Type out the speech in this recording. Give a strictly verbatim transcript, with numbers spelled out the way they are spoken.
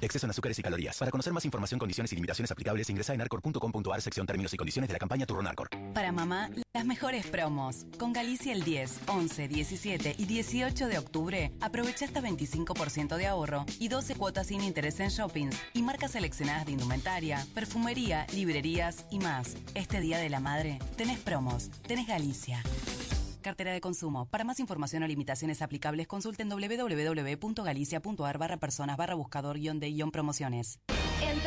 Exceso en azúcares y calorías. Para conocer más información, condiciones y limitaciones aplicables, ingresa en arcor punto com punto ar, sección términos y condiciones de la campaña Turronarcor. Para mamá, las mejores promos. Con Galicia el diez, once, diecisiete y dieciocho de octubre, aprovecha hasta veinticinco por ciento de ahorro y doce cuotas sin interés en shoppings y marcas seleccionadas de indumentaria, perfumería, librerías y más. Este Día de la Madre, tenés promos, tenés Galicia. Cartera de consumo. Para más información o limitaciones aplicables, consulten doble u doble u doble u punto galicia punto ar barra personas barra buscador guión de guión promociones.